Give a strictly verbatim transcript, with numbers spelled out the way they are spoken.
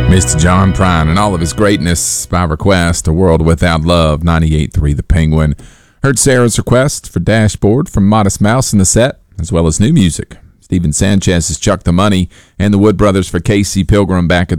Mister John Prine and all of his greatness by request, A World Without Love, ninety-eight point three The Penguin. Heard Sarah's request for Dashboard from Modest Mouse in the set, as well as new music. Steven Sanchez's Chuck the Money and the Wood Brothers for Casey Pilgrim back at